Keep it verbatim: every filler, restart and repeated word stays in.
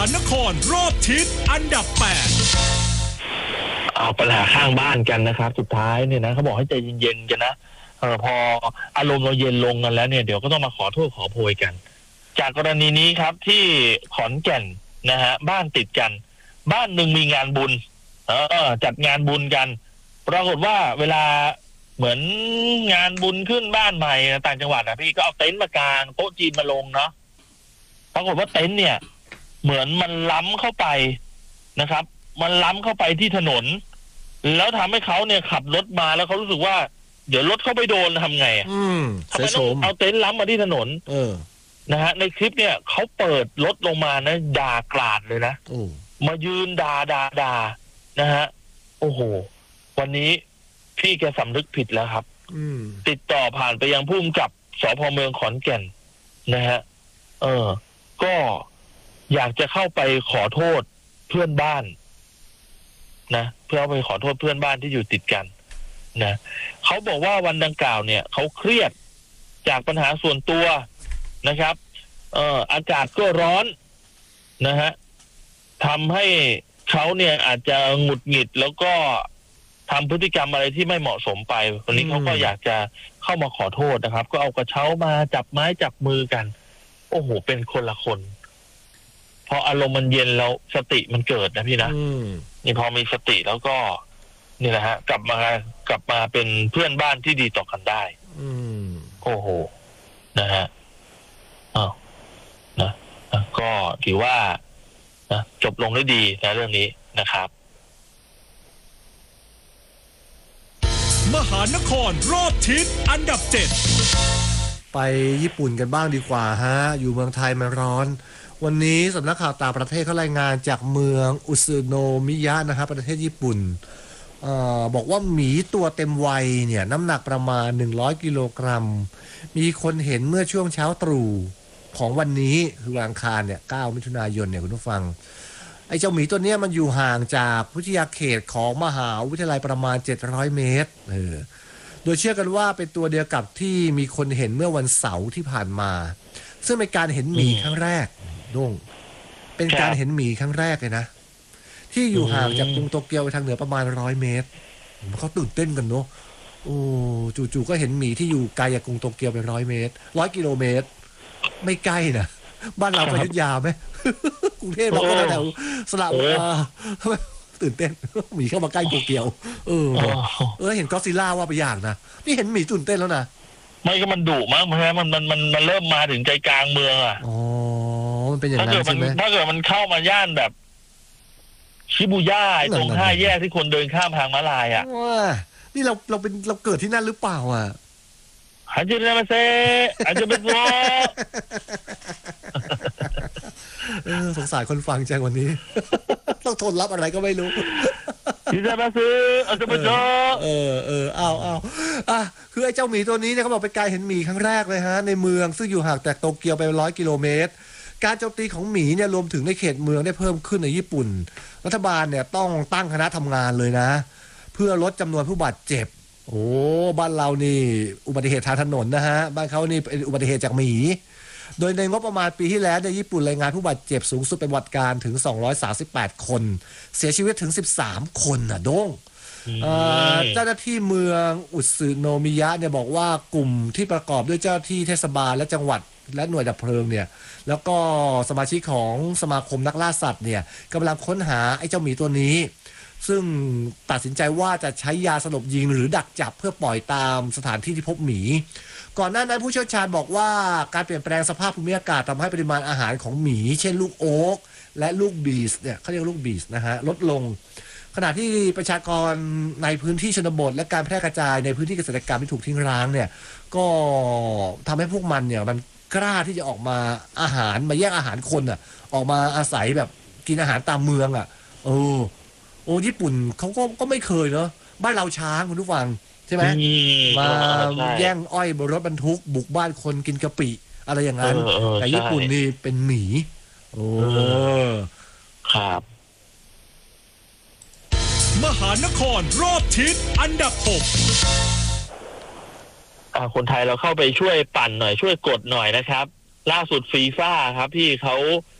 านครรอบทิศอันดับแปดเอาปัญหาข้างบ้านกันนะครับสุดท้ายเนี่ยนะเขาบอกให้ใจเย็นๆกันนะเออพออารมณ์เราเย็นลงกันแล้วเนี่ยเดี๋ยวก็ต้องมาขอโทษขอโพยกันจากกรณีนี้ครับที่ขอนแก่นนะฮะบ้านติดกันบ้านหนึ่งมีงานบุญเออจัดงานบุญกันปรากฏว่าเวลาเหมือนงานบุญขึ้นบ้านใหม่ต่างจังหวัดนะพี่ก็เอาเต็นท์มากางโต๊ะจีนมาลงเนาะปรากฏว่าเต็นท์เนี่ยเหมือนมันล้ำเข้าไปนะครับมันล้ำเข้าไปที่ถนนแล้วทำให้เขาเนี่ยขับรถมาแล้วเขารู้สึกว่าเดี๋ยวรถเข้าไปโดนทำไงอ่ะทำไมต้องเอาเต็นท์ล้ำมาที่ถนนเออนะฮะในคลิปเนี่ยเขาเปิดรถลงมานะด่ากราดเลยนะมายืนด่าด่าด่านะฮะโอ้โหวันนี้พี่แกสำนึกผิดแล้วครับติดต่อผ่านไปยังผู้กำกับสภ.เมืองขอนแก่นนะฮะเออก็อยากจะเข้าไปขอโทษเพื่อนบ้านนะเพื่อไปขอโทษเพื่อนบ้านที่อยู่ติดกันนะเขาบอกว่าวันดังกล่าวเนี่ยเขาเครียดจากปัญหาส่วนตัวนะครับเอ่ออากาศก็ร้อนนะฮะทำให้เขาเนี่ยอาจจะหงุดหงิดแล้วก็ทำพฤติกรรมอะไรที่ไม่เหมาะสมไปวันนี้เขาก็อยากจะเข้ามาขอโทษนะครับก็เอากระเช้ามาจับไม้จับมือกันโอ้โหเป็นคนละคนพออารมณ์มันเย็นแล้วสติมันเกิดนะพี่นะนี่พอมีสติแล้วก็นี่แหละฮะกลับมากลับมาเป็นเพื่อนบ้านที่ดีต่อกันได้โอ้โหนะฮะอ้าวนะก็ถือว่านะจบลงได้ดีนะเรื่องนี้นะครับมหานครรอบทิศอันดับเจ็ดไปญี่ปุ่นกันบ้างดีกว่าฮะอยู่เมืองไทยมันร้อนวันนี้สำนักข่าวต่างประเทศเขารายงานจากเมืองอุซึโนมิยะนะครับประเทศญี่ปุ่นเอ่อบอกว่าหมีตัวเต็มวัยเนี่ยน้ำหนักประมาณหนึ่งร้อยกิโลกรัมมีคนเห็นเมื่อช่วงเช้าตรู่ของวันนี้คือวันอังคารเนี่ยเก้ามิถุนายนเนี่ยคุณผู้ฟังไอ้เจ้าหมีตัวเนี้ยมันอยู่ห่างจากวิทยาเขตของมหาวิทยาลัยประมาณเจ็ดร้อยเมตรเออโดยเชื่อกันว่าเป็นตัวเดียวกับที่มีคนเห็นเมื่อวันเสาร์ที่ผ่านมาซึ่งเป็นการเห็นหมีครั้งแรกด้งเป็นการเห็นหมีครั้งแรกเลยนะที่อยู่ห่างจากกรุงโตเกียวไปทางเหนือประมาณร้อยเมตรเขาตื่นเต้นกันเนาะโอ้จู่ๆก็เห็นหมีที่อยู่ไกลจากกรุงโตเกียวไปร้อยเมตรร้อยกิโลเมตรไม่ใกล้นะบ้านเราไปอยุธยาไหมกรุงเทพเราก็แถวสระบุรีตื่นเต้นหมีเข้ามาใกล้โตเกียวเออเออเห็นก็อดซิลล่าว่าไปอย่างนะนี่เห็นหมีตื่นเต้นแล้วนะไม่ก็มันดุมั้งเพราะมันมันมันมันเริ่มมาถึงใจกลางเมืองอ่ะอ๋อมันเป็นอย่างนั้นใช่ไหมถ้าเกิดมันเข้ามาย่านแบบชิบูย่าตรงห้าแยกที่คนเดินข้ามทางม้าลายอ่ะนี่เราเราเป็นเราเกิดที่นั่นหรือเปล่าอ่ะอาจจะมาเซอาจจะเป็นวอเออสงสารคนฟังจังวันนี้ต้องทนรับอะไรก็ไม่รู้ที่จะมาซื้ออาจจะเป็นวอเออเอออ้าวอ้าวอ่ะคือไอ้เจ้าหมีตัวนี้เนี่ยเขาบอกเป็นการเห็นหมีครั้งแรกเลยฮะในเมืองซึ่งอยู่ห่างจากโตเกียวไปร้อยกิโลเมตรการโจมตีของหมีเนี่ยรวมถึงในเขตเมืองได้เพิ่มขึ้นในญี่ปุ่นรัฐบาลเนี่ยต้องตั้งคณะทำงานเลยนะเพื่อลดจำนวนผู้บาดเจ็บโอ้บ้านเรานี่อุบัติเหตุทางถนนนะฮะบ้านเขานี่เป็นอุบัติเหตุจากหมีโดยในงบประมาณปีที่แล้วในญี่ปุ่นรายงานผู้บาดเจ็บสูงสุดเป็นวัดการถึงสองร้อยสามสิบแปดคนเสียชีวิตถึงสิบสามคนน่ะโด้งเจ้าหน้าที่เมืองอุซึโนมิยะเนี่ยบอกว่ากลุ่มที่ประกอบด้วยเจ้าหน้าที่เทศบาลและจังหวัดและหน่วยดับเพลิงเนี่ยแล้วก็สมาชิกของสมาคมนักล่าสัตว์เนี่ยกำลังค้นหาไอ้เจ้าหมีตัวนี้ซึ่งตัดสินใจว่าจะใช้ยาสลบยิงหรือดักจับเพื่อปล่อยตามสถานที่ที่พบหมีก่อนหน้านั้นผู้เชี่ยวชาญบอกว่าการเปลี่ยนแปลงสภาพภูมิอากาศทำให้ปริมาณอาหารของหมีเช่นลูกโอ๊กและลูกบีสเนี่ยเขาเรียกลูกบีสนะฮะลดลงขณะที่ประชากรในพื้นที่ชนบทและการแพร่กระจายในพื้นที่เกษตรกรรมที่ถูกทิ้งร้างเนี่ยก็ทำให้พวกมันเนี่ยมันกล้าที่จะออกมาอาหารมาแย่งอาหารคนอ่ะออกมาอาศัยแบบกินอาหารตามเมืองอ่ะโอ้โอ้ญี่ปุ่นเขาก็ก็ไม่เคยเนาะบ้านเราช้างคุณผู้ฟังใช่ไหมมาแย่งอ้อยบนรถบรรทุกบุกบ้านคนกินกะปิอะไรอย่างนั้นแต่ญี่ปุ่นนี่เป็นหมีโอ้ครับมหานครรอบทิศอันดับหกคนไทยเราเข้าไปช่วยปั่นหน่อยช่วยกดหน่อยนะครับล่าสุดฟีฟ่าครับที่เขา